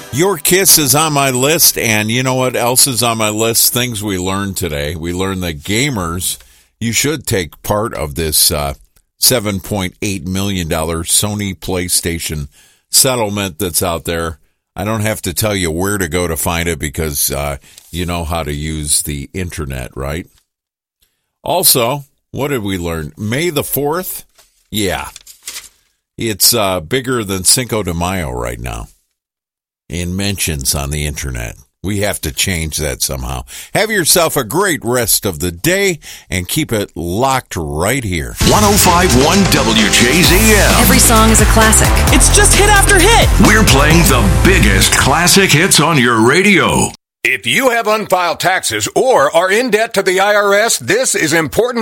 Your Kiss is on my list, and you know what else is on my list? Things we learned today. We learned that gamers, you should take part of this $7.8 million Sony PlayStation settlement that's out there. I don't have to tell you where to go to find it because you know how to use the internet, right? Also, what did we learn? May the 4th? Yeah. It's bigger than Cinco de Mayo right now in mentions on the internet. We have to change that somehow. Have yourself a great rest of the day and keep it locked right here. 105.1 WJZM. Every song is a classic. It's just hit after hit. We're playing the biggest classic hits on your radio. If you have unfiled taxes or are in debt to the IRS, this is important